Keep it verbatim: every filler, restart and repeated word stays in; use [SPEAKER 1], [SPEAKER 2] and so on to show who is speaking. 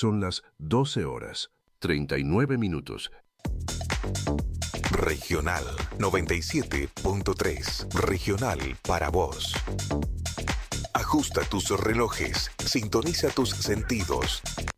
[SPEAKER 1] Son las doce horas, treinta y nueve minutos.
[SPEAKER 2] Regional noventa y siete punto tres. Regional para vos. Ajusta tus relojes, sintoniza tus sentidos.